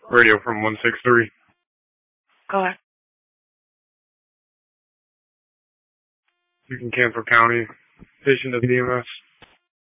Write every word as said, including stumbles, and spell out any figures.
Radio from one six three. Go ahead. You can cancel county. Patient of D M S.